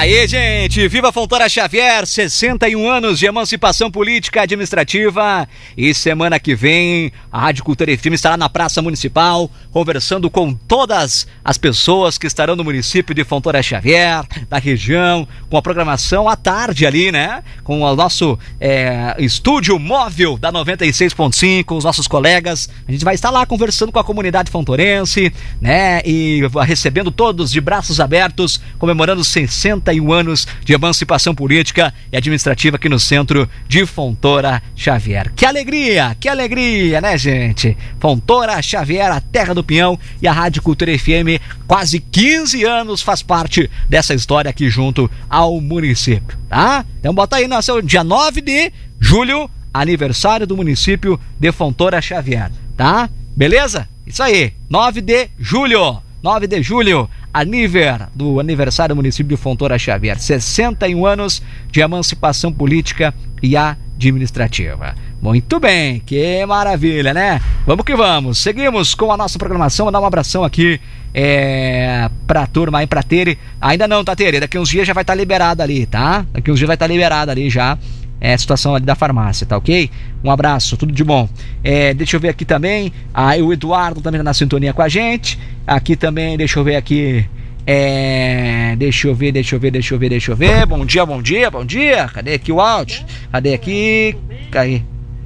Aê, gente! Viva Fontoura Xavier, 61 anos de emancipação política administrativa. E semana que vem, a Rádio Cultura FM estará na Praça Municipal, conversando com todas as pessoas que estarão no município de Fontoura Xavier, da região, com a programação à tarde ali, né? Com o nosso estúdio móvel da 96.5, os nossos colegas. A gente vai estar lá conversando com a comunidade fontorense, né? E recebendo todos de braços abertos, comemorando 61 anos de emancipação política e administrativa aqui no centro de Fontoura Xavier. Que alegria, né, gente? Fontoura Xavier, a terra do Pinhão, e a Rádio Cultura FM, quase 15 anos, faz parte dessa história aqui junto ao município, tá? Então bota aí, nasceu dia 9 de julho, aniversário do município de Fontoura Xavier, tá? Beleza? Isso aí, 9 de julho, aniversário do município de Fontoura Xavier, 61 anos de emancipação política e administrativa. Muito bem, que maravilha, né? Vamos que vamos, seguimos com a nossa programação. Vou dar um abração aqui pra turma aí, pra Tere. Ainda não, tá, Tere? Daqui uns dias já vai estar liberado ali, tá? Daqui uns dias vai estar liberado ali já a situação ali da farmácia, tá ok? Um abraço, tudo de bom. Deixa eu ver aqui também, o Eduardo também tá na sintonia com a gente. Aqui também, deixa eu ver aqui. Deixa eu ver. Bom dia. Cadê aqui o áudio? Cadê aqui? Aí.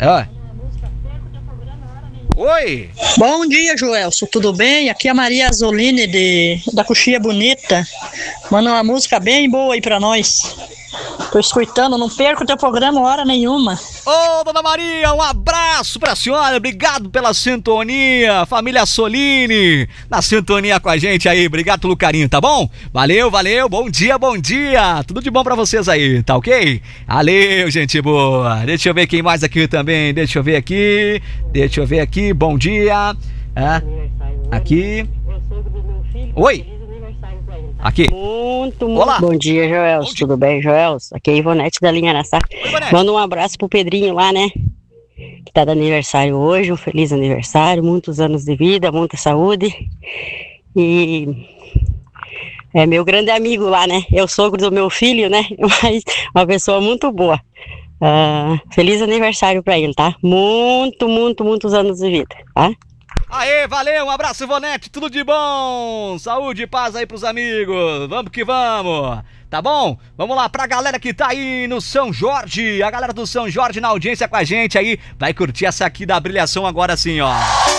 Oi! Bom dia, Joelson, tudo bem? Aqui é a Maria Azoline da Coxinha Bonita. Manda uma música bem boa aí pra nós. Tô escutando, não perco o teu programa hora nenhuma. Ô, Dona Maria, um abraço pra senhora, obrigado pela sintonia. Família Soline, na sintonia com a gente aí, obrigado pelo carinho, tá bom? Valeu, bom dia. Tudo de bom pra vocês aí, tá ok? Valeu, gente boa. Deixa eu ver quem mais aqui também, deixa eu ver aqui, bom dia. Aqui. Oi. Aqui. Muito Olá. Bom dia, Joelson. Tudo bem, Joelson? Aqui é a Ivonete da Linha Araçá. Manda um abraço pro Pedrinho lá, né? Que tá de aniversário hoje. Um feliz aniversário, muitos anos de vida, muita saúde. E é meu grande amigo lá, né? É o sogro do meu filho, né? Mas uma pessoa muito boa. Feliz aniversário pra ele, tá? Muitos anos de vida, tá? Aê, valeu, um abraço, Ivonete, tudo de bom, saúde e paz aí pros amigos, vamos que vamos, tá bom? Vamos lá pra galera que tá aí no São Jorge, a galera do São Jorge na audiência com a gente aí, vai curtir essa aqui da brilhação agora sim, ó.